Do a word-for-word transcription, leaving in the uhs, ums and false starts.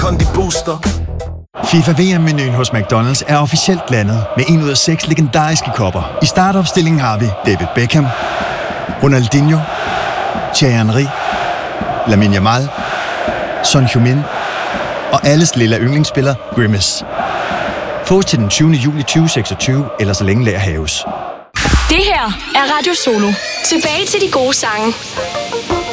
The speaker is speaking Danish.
Kondi Booster. FIFA V M-menuen hos McDonald's er officielt landet med en ud af seks legendariske kopper. I startopstillingen har vi David Beckham, Ronaldinho, Thierry Henry, Lamine Yamal, Son Heung-min og alles lille yndlingsspiller Grimace. Få til den tyvende juli tyve seksogtyve, eller så længe lager haves. Det her er Radio Solo. Tilbage til de gode sange.